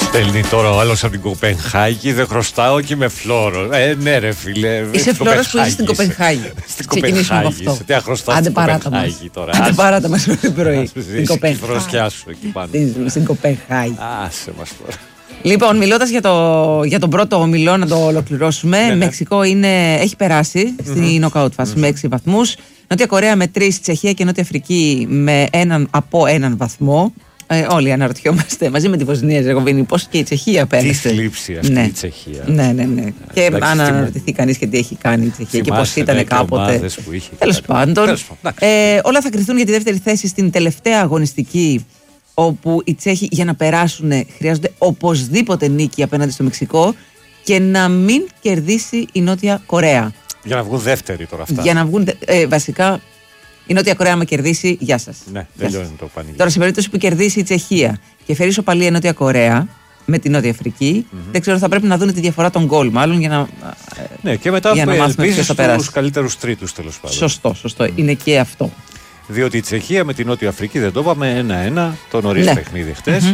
Στέλνει τώρα ο άλλος από την Κοπενχάγη, δεν χρωστάω και με φλόρο. Ναι, ρε φίλε. Είσαι φλόρος που είσαι στην Κοπενχάγη. Στην Κοπενχάγη. Τι αχρωστάω στην Κοπενχάγη τώρα. Άντε παράτα μας το πρωί. Στην Κοπενχάγη. Στην Κοπενχάγη. Άσε μας τώρα. Λοιπόν, μιλώντας για τον πρώτο όμιλο, να το ολοκληρώσουμε. Ναι. Μεξικό έχει περάσει στη νοκάουτ φάση με 6 βαθμούς. Νότια Κορέα με 3, Τσεχία και Νότια Αφρική με από έναν βαθμό. Όλοι αναρωτιόμαστε μαζί με τη Βοσνία Ζεγοβίνη πώς και η Τσεχία πέρασε. Τι θλίψη αυτή η Τσεχία. Ναι. Και αν αναρωτηθεί κανείς και τι έχει κάνει η Τσεχία και πώς ήταν κάποτε. Τέλος πάντων. Όλα θα κρυθούν για τη δεύτερη θέση στην τελευταία αγωνιστική, όπου οι Τσέχοι για να περάσουν χρειάζονται οπωσδήποτε νίκη απέναντι στο Μεξικό και να μην κερδίσει η Νότια Κορέα. Για να βγουν δεύτεροι τώρα αυτά. Για να βγουν βασικά. Η Νότια Κορέα, άμα κερδίσει, γεια σας. Ναι, τελειώνει το πανηγύρι. Τώρα, σε περίπτωση που κερδίσει η Τσεχία και φέρει ισοπαλία η Νότια Κορέα με τη Νότια Αφρική, δεν ξέρω, θα πρέπει να δουν τη διαφορά των γκολ, μάλλον για να. Ναι, και μετά ελπίζεις στους καλύτερους τρίτους, τέλος πάντων. Σωστό. Είναι και αυτό. Διότι η Τσεχία με τη Νότια Αφρική, δεν το είπαμε, 1-1, το νωρίς παιχνίδι χτες.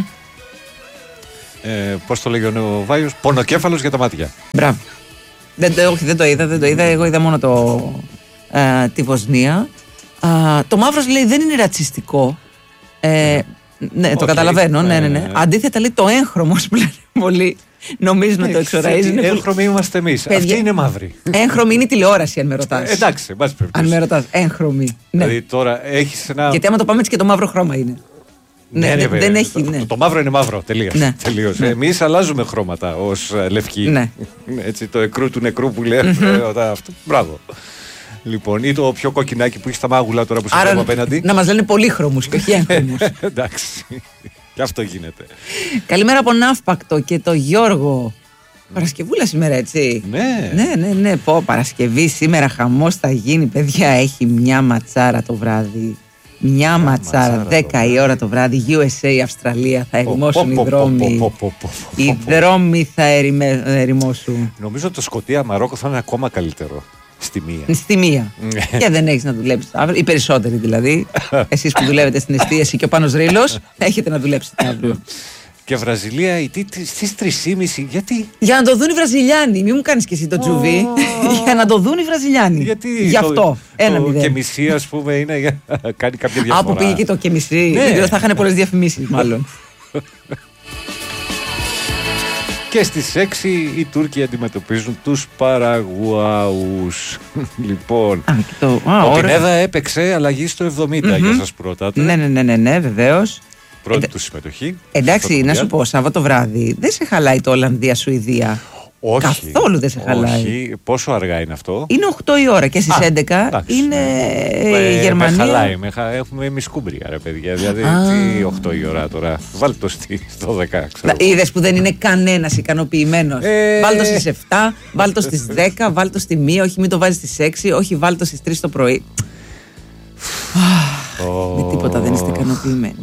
Πώς το λέγει ο Βάιος, πονοκέφαλος για τα μάτια. Μπράβο. Δεν το είδα. Εγώ είδα μόνο τη Βοσνία. Το μαύρος λέει δεν είναι ρατσιστικό. Ναι, το καταλαβαίνω. Ναι. Αντίθετα λέει το έγχρωμος που λένε πολλοί νομίζουν ότι το εξοραίζει. Έγχρωμοι είμαστε εμείς. Αυτοί είναι μαύροι. Έγχρωμοι είναι η τηλεόραση, αν με ρωτάς. Εντάξει, εν πάση περιπτώσει. Αν με ρωτάς, έγχρωμοι. Δηλαδή τώρα έχεις ένα. Γιατί άμα το πάμε έτσι και το μαύρο χρώμα είναι. Ναι, δεν έχει. Το μαύρο είναι μαύρο. Τελείως. Εμείς αλλάζουμε χρώματα ως λευκοί. Ναι. Έτσι, το εκρού του νεκρού που λέμε. Μπράβο. Λοιπόν, ή το πιο κοκκινάκι που έχει στα μάγουλα τώρα που σε βλέπω απέναντι. Να μας λένε πολύχρωμους και όχι έγχρωμους. Εντάξει. Και αυτό γίνεται. Καλημέρα από Ναύπακτο και το Γιώργο. Παρασκευούλα σήμερα, έτσι. Ναι. Παρασκευή σήμερα χαμός θα γίνει, παιδιά. Έχει μια ματσάρα το βράδυ. Μια ματσάρα, 10 η ώρα το βράδυ. USA, Αυστραλία, θα ερημώσουν οι δρόμοι. Οι δρόμοι θα ερημώσουν. Νομίζω ότι το Σκωτία Μαρόκο θα είναι ακόμα καλύτερο. Στη μία. Και δεν έχεις να δουλέψεις αύριο. Οι περισσότεροι δηλαδή. Εσείς που δουλεύετε στην εστίαση και ο Πάνος Ρήλος, έχετε να δουλέψετε αύριο. Και Βραζιλία στις 3.30. Γιατί? Για να το δουν οι Βραζιλιάνοι. Μην μου κάνεις και εσύ το τζουβί. Για να το δουν οι Βραζιλιάνοι. Γιατί? Γι' αυτό. Το και μισή, ας πούμε, είναι για να κάνει κάποια διαφορά. Από πήγε και το και μισή. Θα είχαν πολλές διαφημίσεις, μάλλον. Και στις 6 οι Τούρκοι αντιμετωπίζουν τους Παραγουάους. Λοιπόν, ο Πινέδα έπαιξε αλλαγή στο 70 για σας πρώτα. Ναι, βεβαίως. Πρώτη του συμμετοχή. Εντάξει, να σου πω, Σάββατο βράδυ δεν σε χαλάει το Ολλανδία-Σουηδία. Όχι. Καθόλου δεν σε χαλάει. Όχι. Πόσο αργά είναι αυτό? Είναι 8 η ώρα και στις 11 είναι η Γερμανία. Με χαλάει. Έχουμε μισκούμπρια, ρε παιδιά. Δηλαδή, τι 8 η ώρα τώρα. Βάλτε το στο 10. Είδες που δεν είναι κανένας ικανοποιημένος. Βάλτε το στις 7, βάλτε το στις 10, βάλτε το στη 1, όχι μην το βάζεις στις 6, όχι βάλτε το στις 3 το πρωί. Με τίποτα δεν είστε ικανοποιημένοι.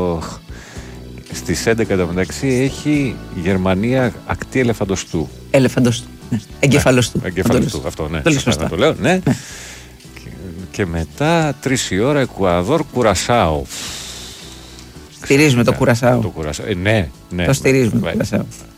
Στις 11 μεταξύ έχει Γερμανία ακτή ελεφαντοστού. Ελεφαντοστού. Εγκεφαλοστού. Εγκεφαλοστού, αυτό, ναι. Σωστά το λέω, ναι. Και μετά 3 η ώρα Εκουαδόρ Κουρασάο. Στηρίζουμε το Κουρασάο. Ναι. Το στηρίζουμε το Κουρασάο.